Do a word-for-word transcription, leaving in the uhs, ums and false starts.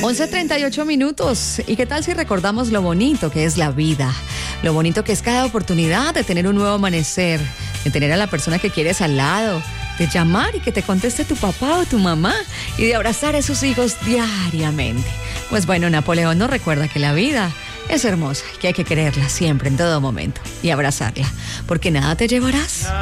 once treinta y ocho minutos. ¿Y qué tal si recordamos lo bonito que es la vida? Lo bonito que es cada oportunidad de tener un nuevo amanecer, de tener a la persona que quieres al lado, de llamar y que te conteste tu papá o tu mamá y de abrazar a esus hijos diariamente. Pues bueno, Napoleón nos recuerda que la vida es hermosa y que hay que quererla siempre, en todo momento, y abrazarla, porque nada te llevarás.